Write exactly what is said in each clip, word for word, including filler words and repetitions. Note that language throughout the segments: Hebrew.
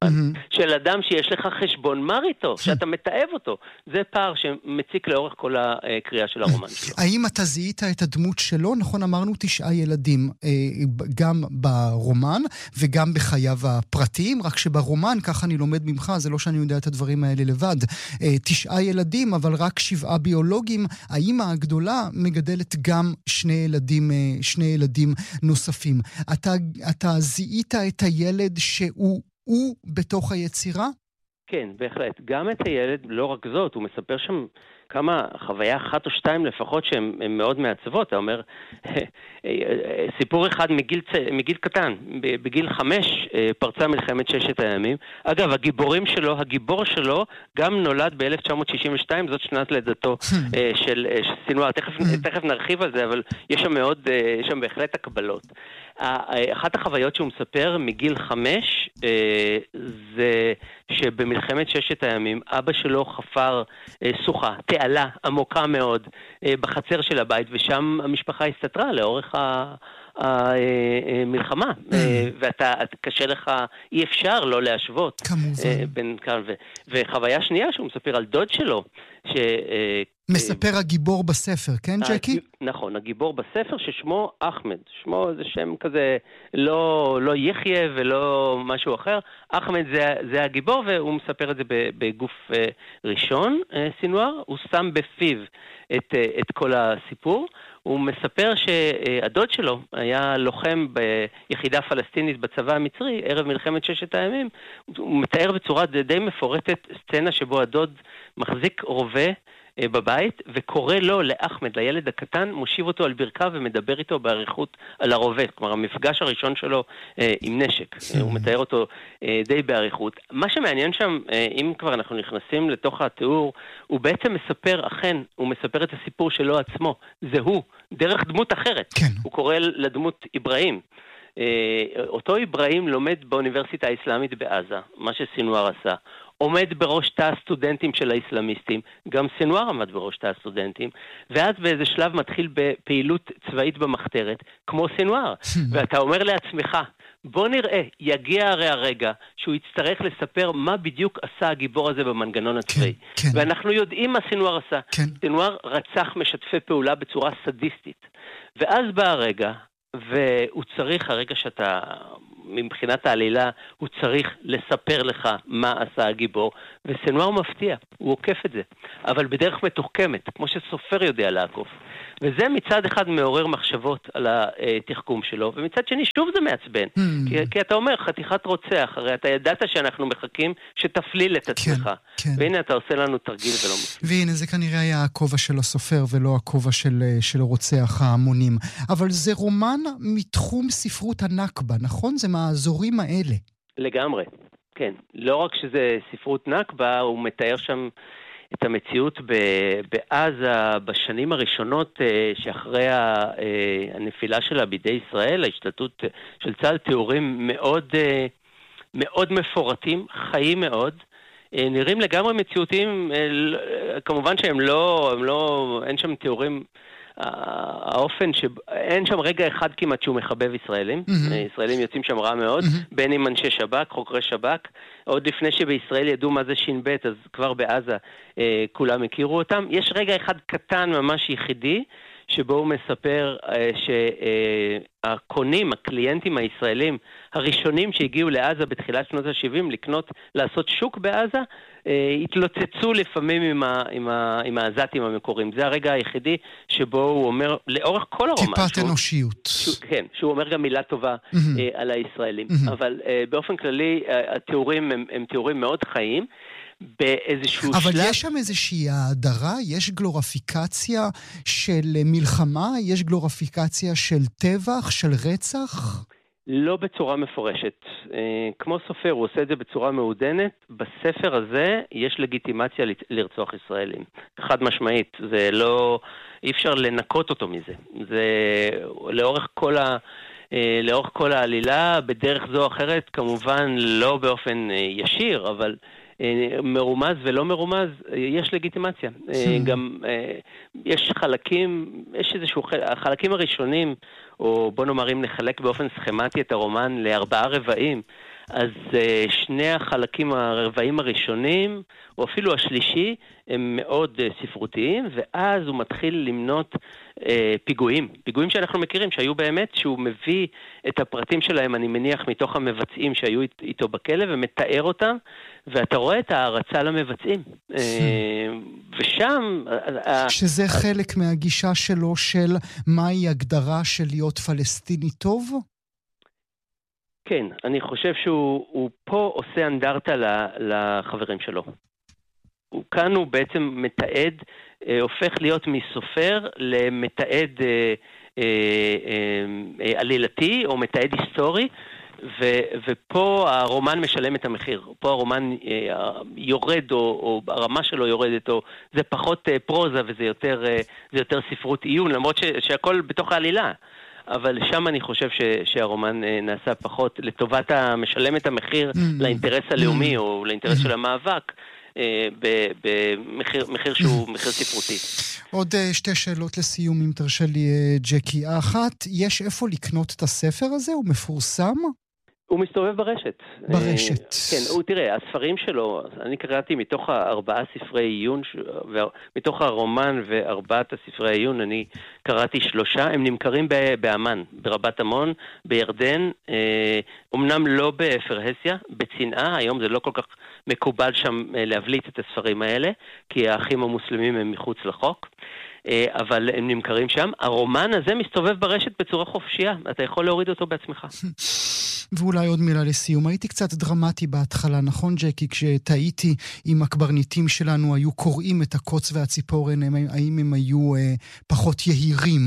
של אדם שיש לך חשבון מר איתו, שאתה מתאהב אותו. זה פער שמציק לאורך כל הקריאה של הרומן שלו. האם אתה זיהית את הדמות שלו? נכון, אמרנו תשעה ילדים, גם ברומן וגם בחייו הפרטיים, רק שברומן, ככה אני לומד ממך, זה לא שאני יודע את הדברים האלה לבד, תשעה ילדים, אבל רק שבעה ביולוגים. האמא הגדולה מגדלת גם שני ילדים, שני ילדים נוספים. אתה, אתה זיהית את הילד שהוא הוא בתוך היצירה? כן, בהחלט. גם את הילד, לא רק זאת, הוא מספר שם כמה, חוויה אחת או שתיים לפחות שהן מאוד מעצבות. אתה אומר, סיפור אחד מגיל, מגיל קטן, בגיל חמש פרצה מלחמת ששת הימים. אגב, הגיבורים שלו, הגיבור שלו גם נולד ב-אלף תשע מאות שישים ושתיים, זאת שנת לידתו של סינואר. תכף, תכף נרחיב על זה, אבל יש שם מאוד, יש שם בהחלט הקבלות. אחת החוויות שהוא מספר מגיל חמש זה שבמלחמת ששת הימים אבא שלו חפר סוכה, תעלה עמוקה מאוד בחצר של הבית, ושם המשפחה הסתתרה לאורך המלחמה, ואתה קשה לך, אי אפשר לא להשוות בין כאן. וחוויה שנייה שהוא מספר על דוד שלו, ש... מספר הגיבור בספר, כן ג'קי? נכון, הגיבור בספר ששמו אחמד. שמו זה שם כזה לא, לא יחיה ולא משהו אחר. אחמד זה, זה הגיבור, והוא מספר את זה בגוף ראשון, סינואר. הוא שם בפיו את, את כל הסיפור. הוא מספר שהדוד שלו היה לוחם ביחידה פלסטינית בצבא המצרי, ערב מלחמת ששת הימים. הוא מתאר בצורה די מפורטת סצנה שבו הדוד מחזיק רובה בבית, וקורא לו, לאחמד, לילד הקטן, מושיב אותו על ברכיו ומדבר איתו בעריכות על הרובה. כלומר, המפגש הראשון שלו אה, עם נשק. הוא מתאר אותו אה, די בעריכות. מה שמעניין שם, אה, אם כבר אנחנו נכנסים לתוך התיאור, הוא בעצם מספר, אכן, הוא מספר את הסיפור שלו עצמו. זה הוא, דרך דמות אחרת. כן. הוא קורא לדמות איברהים. אה, אותו איברהים לומד באוניברסיטה האסלאמית בעזה, מה שסינואר עשה. עומד בראש תא הסטודנטים של האסלאמיסטים, גם סינואר עמד בראש תא הסטודנטים, ואז באיזה שלב מתחיל בפעילות צבאית במחתרת, כמו סינואר. ואתה אומר לעצמך, בוא נראה, יגיע הרי הרגע שהוא יצטרך לספר מה בדיוק עשה הגיבור הזה במנגנון הצבאי. כן, כן. ואנחנו יודעים מה סינואר עשה. כן. סינואר רצח משתפי פעולה בצורה סדיסטית. ואז בא הרגע, והוא צריך, הרגע שאתה... מבחינת העלילה, הוא צריך לספר לך מה עשה הגיבור, וסנואר מפתיע, הוא עוקף את זה, אבל בדרך מתוחכמת, כמו שסופר יודע לעקוף. וזה מצד אחד מעורר מחשבות על התחכום שלו, ומצד שני שוב זה מעצבן, mm. כי, כי אתה אומר, חתיכת רוצח, הרי אתה ידעת שאנחנו מחכים שתפליל את עצמך, כן, כן. והנה אתה עושה לנו תרגיל ולא מפליל. והנה זה כנראה היה הכובע של הסופר, ולא הכובע של, של רוצח ההמונים. אבל זה רומן מתחום ספרות הנכבה, נכון? זה מהאזורים האלה. לגמרי, כן. לא רק שזה ספרות נכבה, הוא מתאר שם את המציאות בעזה בשנים הראשונות שאחרי הנפילה שלה בידי ישראל, ההשתלטות של צה"ל, תיאורים מאוד, מאוד מפורטים, חיים מאוד, נראים לגמרי מציאותיים, כמובן שהם לא, הם לא, אין שם תיאורים, האופן שאין שם רגע אחד כמעט שהוא מחבב ישראלים, mm-hmm. ישראלים יוצאים שם רע מאוד, mm-hmm. בין אם אנשי שב"כ, חוקרי שב"כ, עוד לפני שבישראל ידעו מה זה שין בית, אז כבר בעזה אה, כולם הכירו אותם. יש רגע אחד קטן ממש יחידי, שבו הוא מספר אה, שהקונים, הקליינטים הישראלים הראשונים שהגיעו לעזה בתחילת שנות ה-שבעים לקנות, לעשות שוק בעזה, אה, התלוצצו לפעמים עם, ה, עם, ה, עם העזתים המקוריים. זה הרגע היחידי שבו הוא אומר, לאורך כל הרומן. טיפת אנושיות. שהוא, כן, שהוא אומר גם מילה טובה mm-hmm. אה, על הישראלים. Mm-hmm. אבל אה, באופן כללי, אה, התיאורים הם, הם תיאורים מאוד חיים. באיזשהו אבל שלב... יש שם איזושהי הדרה, יש גלוריפיקציה של מלחמה, יש גלוריפיקציה של טבח, של רצח? לא בצורה מפורשת. כמו סופר, הוא עושה את זה בצורה מעודנת. בספר הזה יש לגיטימציה לרצוח ישראלים. חד משמעית. זה לא... אי אפשר לנקות אותו מזה. זה לאורך כל ה... לאורך כל העלילה, בדרך זו או אחרת, כמובן לא באופן ישיר, אבל... מרומז ולא מרומז, יש לגיטימציה. גם יש חלקים, יש איזשהו, החלקים הראשונים, או בוא נאמר אם נחלק באופן סכמטי את הרומן לארבעה רבעים, אז שני החלקים הרבעים הראשונים, או אפילו השלישי, הם מאוד ספרותיים, ואז הוא מתחיל למנות פיגועים, פיגועים שאנחנו מכירים, שהיו באמת, שהוא מביא את הפרטים שלהם, אני מניח, מתוך המבצעים שהיו איתו בכלא, ומתאר אותם, ואתה רואה את ההרצה למבצעים. ושם... שזה חלק מהגישה שלו של מהי הגדרה של להיות פלסטיני טוב? כן, אני חושב שהוא פה עושה אנדרטה לחברים שלו. הוא כאן הוא בעצם מתעד, הופך להיות מסופר למתעד עלילתי או מתעד היסטורי, ופה הרומן משלם את המחיר. פה הרומן יורד, או הרמה שלו יורדת, או זה פחות פרוזה וזה יותר, זה יותר ספרות עיון, למרות שהכל בתוך העלילה. אבל שם אני חושב ש, שהרומן נעשה פחות לטובת המשלם את המחיר mm-hmm. לאינטרס הלאומי mm-hmm. או לאינטרס mm-hmm. של המאבק, במחיר מחיר שהוא מחיר ספרותי. עוד שתי שאלות לסיום, אם תרשה לי, ג'קי. האחת, יש איפה לקנות את הספר הזה? הוא מפורסם? הוא מסתובב ברשת. ברשת. כן, הוא תראה, הספרים שלו, אני קראתי מתוך הארבעה ספרי עיון, מתוך הרומן וארבעת הספרי עיון, אני קראתי שלושה, הם נמכרים באמן, ברבת עמון, בירדן, אמנם לא באפרהסיה, בצנעה, היום זה לא כל כך מקובל שם להבליט את הספרים האלה, כי האחים המוסלמים הם מחוץ לחוק. אבל הם נמכרים שם. הרומן הזה מסתובב ברשת בצורה חופשייה. אתה יכול להוריד אותו בעצמך. ואולי עוד מילה לסיום. הייתי קצת דרמטי בהתחלה, נכון ג'קי? כשטעיתי עם הקברניטים שלנו, היו קוראים את הקוץ והציפורן, האם הם היו אה, פחות יהירים?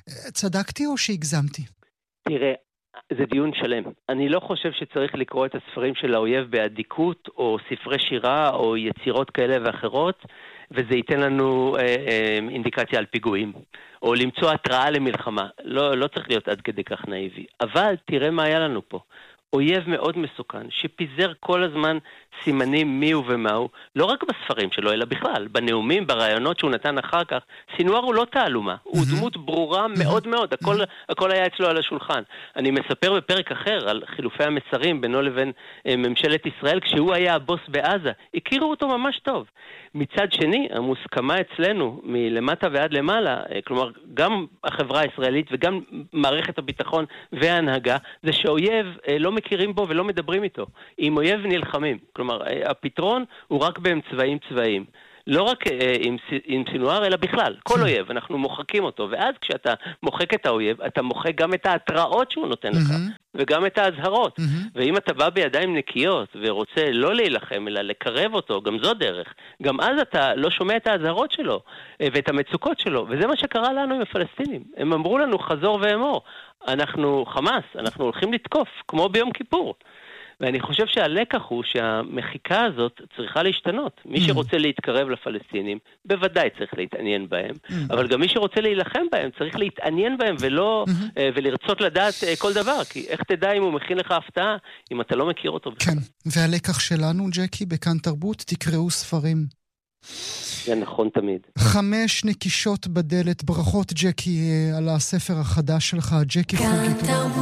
צדקתי או שהגזמתי? תראה, זה דיון שלם. אני לא חושב שצריך לקרוא את הספרים של האויב באדיקות, או ספרי שירה, או יצירות כאלה ואחרות, וזה ייתן לנו אה, אה, אינדיקציה על פיגועים, או למצוא התראה למלחמה. לא, לא צריך להיות עד כדי כך נאיבי. אבל תראה מה היה לנו פה. אויב מאוד מסוכן, שפיזר כל הזמן סימנים מי הוא ומה הוא, לא רק בספרים שלו, אלא בכלל, בנאומים, ברעיונות שהוא נתן אחר כך. סינואר הוא לא תעלומה, הוא דמות ברורה מאוד מאוד, הכל, הכל היה אצלו על השולחן. אני מספר בפרק אחר על חילופי המסרים בינו לבין ממשלת ישראל, כשהוא היה הבוס בעזה, הכירו אותו ממש טוב. מצד שני, המוסכמה אצלנו, מלמטה ועד למעלה, כלומר, גם החברה הישראלית וגם מערכת הביטחון וההנהגה, זה שאויב לא מכירים בו ולא מדברים איתו. עם אויב נלחמים. כלומר, הפתרון הוא רק בהם צבעים צבעים. לא רק עם, עם סינואר, אלא בכלל. כל אויב, אנחנו מוחקים אותו. ואז כשאתה מוחק את האויב, אתה מוחק גם את ההתראות שהוא נותן לך. וגם את ההזהרות. ואם אתה בא בידיים נקיות ורוצה לא להילחם, אלא לקרב אותו, גם זו דרך. גם אז אתה לא שומע את ההזהרות שלו ואת המצוקות שלו. וזה מה שקרה לנו עם הפלסטינים. הם אמרו לנו חזור ואמור. אנחנו חמאס, אנחנו הולכים לתקוף, כמו ביום כיפור. ואני חושב שהלקח הוא שהמחיקה הזאת צריכה להשתנות. מי שרוצה להתקרב לפלסטינים, בוודאי צריך להתעניין בהם, אבל גם מי שרוצה להילחם בהם, צריך להתעניין בהם ולא, ולרצות לדעת כל דבר, כי איך תדע אם הוא מכין לך הפתעה, אם אתה לא מכיר אותו בכלל. כן, והלקח שלנו, ג'קי, בכאן תרבות, תקראו ספרים. זה נכון תמיד. חמש נקישות בדלת, ברכות ג'קי על הספר החדש שלך, ג'קי חוגי.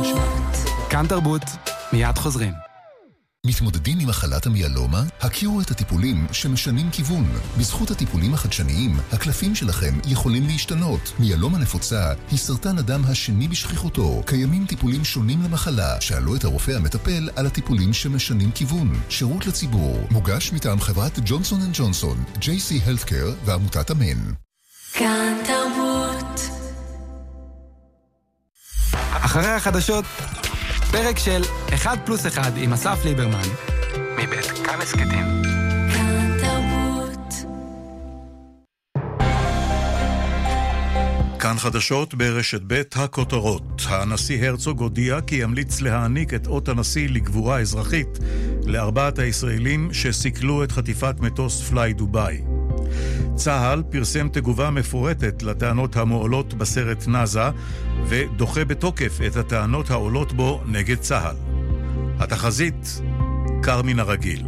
כאן תרבות, מיד חוזרים. מתמודדים עם מחלת המיאלומה? הכירו את הטיפולים שמשנים כיוון. בזכות הטיפולים החדשניים, הקלפים שלכם יכולים להשתנות. מיאלומה נפוצה היא סרטן הדם השני בשכיחותו. קיימים טיפולים שונים למחלה. שאלו את הרופא המטפל על הטיפולים שמשנים כיוון. שירות לציבור. מוגש מטעם חברת ג'ונסון אנד ג'ונסון, ג'יי סי Healthcare ועמותת אמן. כאן תרבות. אחרי החדשות, פרק של אחד פלוס אחד עם אסף ליברמן מבית כאן הסכתים. כאן תרבות. כאן חדשות ברשת ב' הכותרות. הנשיא הרצוג הודיע כי ימליץ להעניק את אות הנשיא לגבורה אזרחית לארבעת הישראלים שסיכלו את חטיפת מטוס פליי דוביי. צה"ל פרסם תגובה מפורטת לטענות המועלות בסרט נאזה ודוחה בתוקף את הטענות העולות בו נגד צה"ל. התחזית קר מן הרגיל.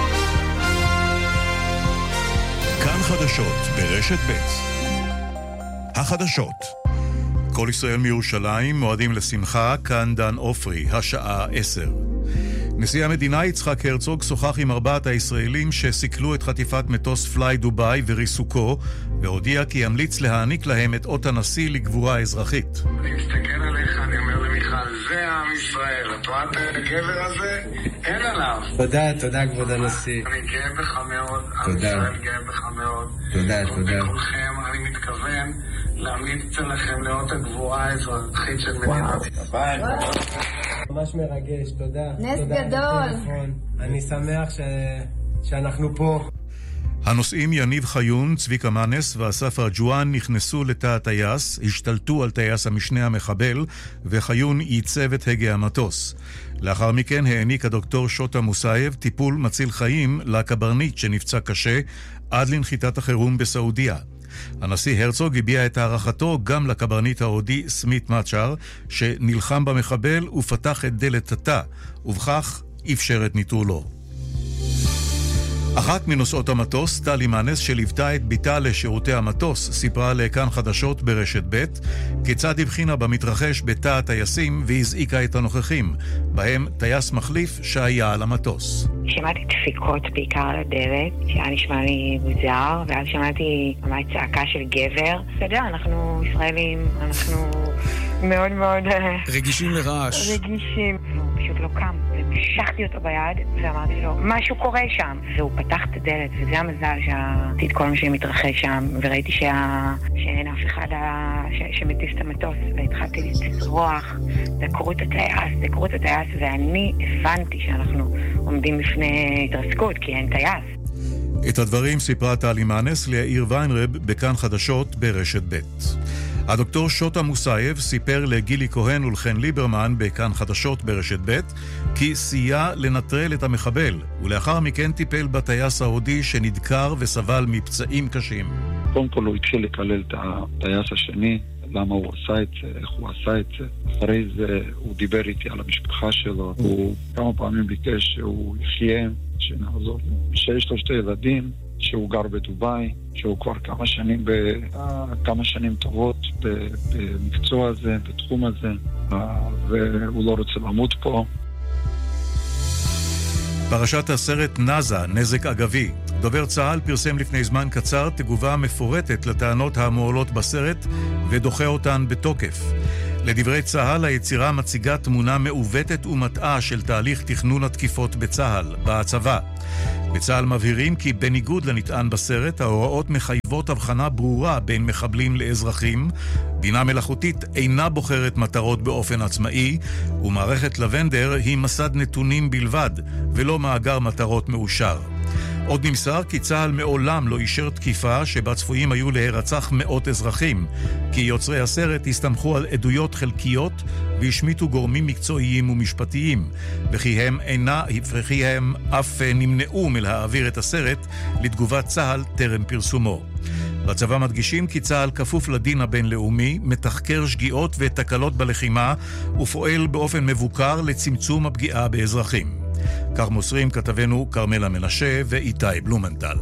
כאן חדשות ברשת ב'. החדשות. כל ישראל מירושלים מועדים לשמחה, כאן דן אופרי, השעה עשר. נשיא המדינה יצחק הרצוג שוחח עם ארבעת הישראלים שסיכלו את חטיפת מטוס פליי דובאי וריסוקו, והודיע כי ימליץ להעניק להם את אות הנשיא לגבורה אזרחית. אני מסתכל עליך, אני אומר למיכל, זה עם ישראל, את רואה את הגבר הזה? אין עליו. תודה, תודה כבוד הנשיא. אני גאה בך מאוד, עם ישראל גאה בך מאוד. תודה, תודה. וכולכם, אני מתכוון להמליץ לכם לאות הגבורה האזרחית של מדינת ישראל. ממש מרגש, תודה. נס גדול. אני שמח ש... שאנחנו פה. הנוסעים יניב חיון, צביקה מנס ואסף ארג'ואן נכנסו לתא הטייס, השתלטו על טייס המשנה המחבל, וחיון ייצב את הגה המטוס. לאחר מכן העניק הדוקטור שוטה מוסייב טיפול מציל חיים לקברניט שנפצע קשה עד לנחיתת החירום בסעודיה. הנשיא הרצוג הביע את הערכתו גם לקברניט ההודי סמית מאצ'ר, שנלחם במחבל ופתח את דלת התא, ובכך אפשר את ניטרולו. אחת מנוסעות המטוס, טלי מנס, שליוותה את ביתה לשירותי המטוס, סיפרה לכאן חדשות ברשת ב' כיצד הבחינה במתרחש בתא הטייסים והזעיקה את הנוכחים, בהם טייס מחליף שהיה על המטוס. שמעתי דפיקות בעיקר על הדלת, שהיה נשמע לי מוזר, ואז שמעתי ממש צעקה של גבר. אתה יודע, אנחנו ישראלים, אנחנו מאוד מאוד רגישים לרעש. רגישים. והוא פשוט לא קם, ומשכתי אותו ביד, ואמרתי לו, משהו קורה שם. והוא פתח את הדלת, וזה המזל שעשיתי את כל מה שמתרחש שם, וראיתי שה... שאין אף אחד ה... ש... שמטיס את המטוס, והתחלתי לצרוח, דקרו את הטייס, דקרו את הטייס, ואני הבנתי שאנחנו עומדים בפני התרסקות, כי אין טייס. את הדברים סיפרה טלי מנס ליאיר ויינרב בכאן חדשות ברשת ב'. הדוקטור שוטה מוסייב סיפר לגילי כהן ולחן ליברמן בכאן חדשות ברשת ב' כי סייע לנטרל את המחבל, ולאחר מכן טיפל בטייס ההודי שנדקר וסבל מפצעים קשים. קודם כל הוא התחיל לקלל את הטייס השני, למה הוא עשה את זה, איך הוא עשה את זה. אחרי זה הוא דיבר איתי על המשפחה שלו, הוא כמה פעמים ביקש שהוא יחיה, שנעזור, שיש לו שתי ילדים, שהוא גר בדובאי, שהוא כבר כמה שנים, ב, כמה שנים טובות במקצוע הזה, בתחום הזה, והוא לא רוצה למות פה. פרשת הסרט נאזה, נזק אגבי. דובר צה"ל פרסם לפני זמן קצר תגובה מפורטת לטענות המועלות בסרט ודוחה אותן בתוקף. לדברי צה"ל, היצירה מציגה תמונה מעוותת ומטעה של תהליך תכנון התקיפות בצה"ל, בצבא. בצה"ל מבהירים כי בניגוד לנטען בסרט, ההוראות מחייבות הבחנה ברורה בין מחבלים לאזרחים, בינה מלאכותית אינה בוחרת מטרות באופן עצמאי, ומערכת לבנדר היא מסד נתונים בלבד, ולא מאגר מטרות מאושר. עוד נמסר כי צה"ל מעולם לא אישר תקיפה שבה צפויים היו להירצח מאות אזרחים, כי יוצרי הסרט הסתמכו על עדויות חלקיות והשמיטו גורמים מקצועיים ומשפטיים, וכי הם אינה, וכי הם אף נמנעו מלהעביר את הסרט לתגובת צה"ל טרם פרסומו. בצבא מדגישים כי צה"ל כפוף לדין הבינלאומי, מתחקר שגיאות ותקלות בלחימה ופועל באופן מבוקר לצמצום הפגיעה באזרחים. כך מוסרים כתבנו קרמלה מנשה ואיתי בלומנטל.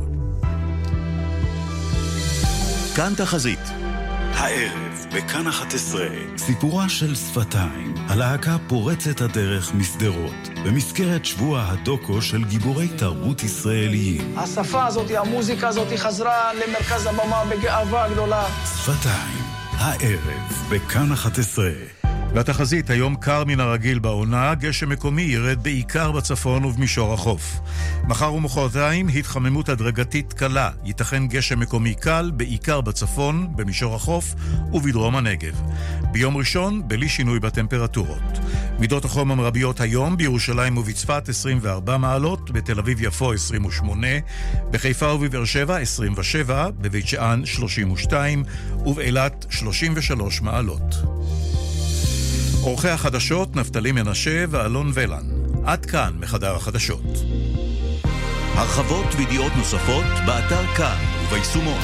כאן תחזית. הערב בכאן אחת עשרה, סיפורה של שפתיים, הלהקה פורצת הדרך מסדרות, במזכרת שבוע הדוקו של גיבורי תרבות ישראליים. השפה הזאת, המוזיקה הזאת חזרה למרכז הבמה בגאווה גדולה. שפתיים, הערב בכאן אחת עשרה. והתחזית, היום קר מן הרגיל בעונה, גשם מקומי ירד בעיקר בצפון ובמישור החוף. מחר ומחרתיים התחממות הדרגתית קלה, ייתכן גשם מקומי קל בעיקר בצפון, במישור החוף ובדרום הנגב. ביום ראשון, בלי שינוי בטמפרטורות. מידות החום המרביות היום בירושלים ובצפת עשרים וארבע מעלות, בתל אביב יפו עשרים ושמונה, בחיפה ובבאר שבע עשרים ושבע, בבית שאן שלושים ושתיים ובאילת שלושים ושלוש מעלות. עורכי החדשות נפתלי מנשה ואלון ולן. עד כאן מחדר החדשות. הרחבות וידיעות נוספות באתר כאן וביישומון.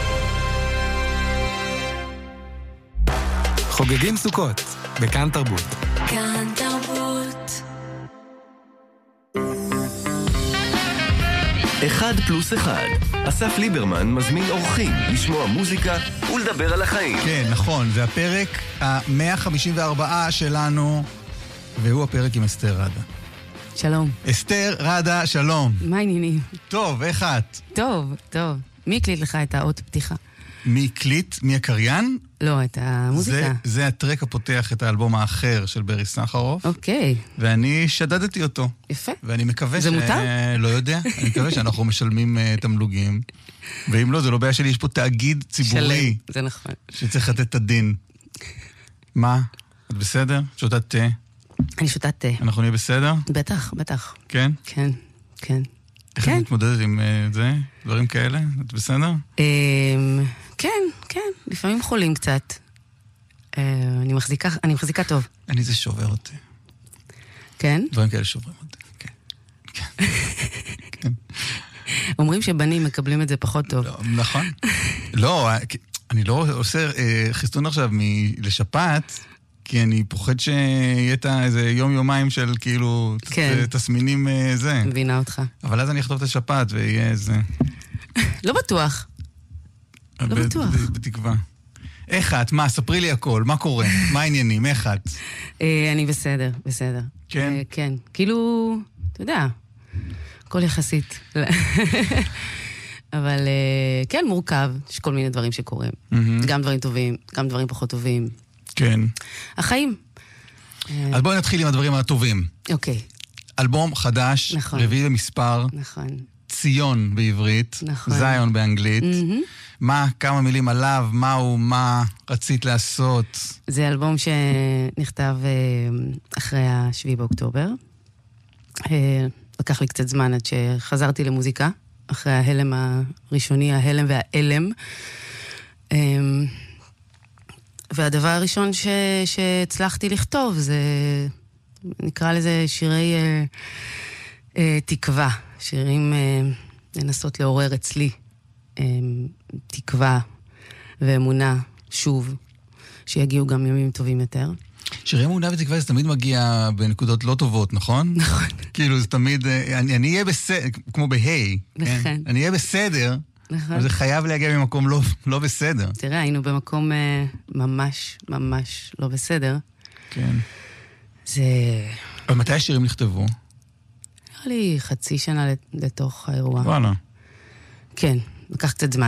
חוגגים סוכות בכאן תרבות. כאן תרבות. אחד פלוס אחד. אסף ליברמן מזמין אורחים לשמוע מוזיקה ולדבר על החיים. כן, נכון, זה הפרק ה-מאה חמישים וארבע שלנו, והוא הפרק עם אסתר רדה. שלום. אסתר רדה, שלום. מה העניינים? טוב, איך את? טוב, טוב. מי הקליט לך את האות פתיחה? מי הקליט? מי הקריין? לא, את המוזיקה. זה, זה הטרק הפותח את האלבום האחר של ברי סחרוף. אוקיי. ואני שדדתי אותו. יפה. ואני מקווה זה ש... מותר? לא יודע. אני מקווה שאנחנו משלמים uh, תמלוגים. ואם לא, זה לא בעיה שלי, יש פה תאגיד ציבורי. שלם, זה נכון. שצריך לתת את הדין. מה? את בסדר? שוטת תה? אני שוטת תה. אנחנו נהיה בסדר? בטח, בטח. כן? כן, כן. איך כן. את מתמודדת עם uh, זה? דברים כאלה? את בסדר? כן, כן. לפעמים חולים קצת. אני מחזיקה, אני מחזיקה טוב. אני זה שובר אותי. כן? דברים כאלה שוברים אותי. כן. כן. כן. אומרים שבנים מקבלים את זה פחות טוב. לא, נכון. לא, אני לא עושה חיסון עכשיו לשפעת, כי אני פוחד שיהיה את איזה יום-יומיים של כאילו תסמינים זה. מבינה אותך. אבל אז אני אכתוב את השפעת ויהיה איזה... לא בטוח. לא בטוח. בתקווה. איך את? מה? ספרי לי הכל. מה קורה? מה העניינים? איך את? אני בסדר, בסדר. כן? כן. כאילו, אתה יודע, הכל יחסית. אבל כן, מורכב. יש כל מיני דברים שקורים. גם דברים טובים, גם דברים פחות טובים. כן. החיים. אז בואי נתחיל עם הדברים הטובים. אוקיי. אלבום חדש, רביעי במספר. נכון. ציון בעברית, נכון. זיון באנגלית. Mm-hmm. מה, כמה מילים עליו, מה הוא, מה רצית לעשות? זה אלבום שנכתב אחרי השביעי באוקטובר. לקח לי קצת זמן עד שחזרתי למוזיקה, אחרי ההלם הראשוני, ההלם והאלם. והדבר הראשון ש... שהצלחתי לכתוב זה, נקרא לזה שירי אה, אה, תקווה. שירים אה, לנסות לעורר אצלי אה, תקווה ואמונה, שוב, שיגיעו גם ימים טובים יותר. שירי אמונה ותקווה זה תמיד מגיע בנקודות לא טובות, נכון? נכון. כאילו זה תמיד, אני, אני אהיה בסדר, כמו בהיי. נכון. כן? אני אהיה בסדר, נכון. אבל זה חייב להגיע ממקום לא, לא בסדר. תראה, היינו במקום אה, ממש, ממש לא בסדר. כן. זה... אבל מתי השירים נכתבו? נראה לי חצי שנה לתוך האירוע. וואלה. כן, לקח קצת זמן.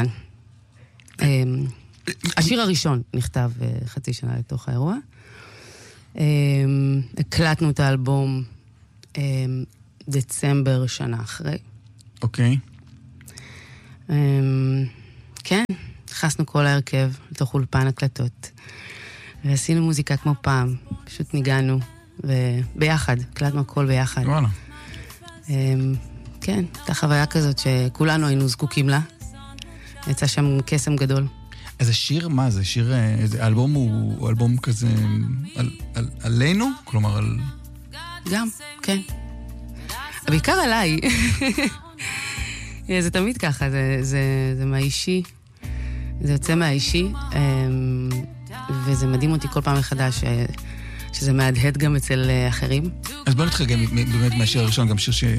השיר הראשון נכתב חצי שנה לתוך האירוע. הקלטנו את האלבום דצמבר שנה אחרי. אוקיי. כן, נכנסנו כל ההרכב לתוך אולפן הקלטות. ועשינו מוזיקה כמו פעם. פשוט ניגענו, וביחד, הקלטנו הכל ביחד. וואלה. כן, הייתה חוויה כזאת שכולנו היינו זקוקים לה. יצא שם קסם גדול. איזה שיר, מה זה? שיר, איזה אלבום הוא אלבום כזה על, על, עלינו? כלומר על... גם, כן. בעיקר עליי. זה תמיד ככה, זה, זה, זה מהאישי. זה יוצא מהאישי, וזה מדהים אותי כל פעם מחדש שזה מהדהד גם אצל אחרים. אז בוא נתחיל גם באמת מהשיר הראשון, גם שיר ש...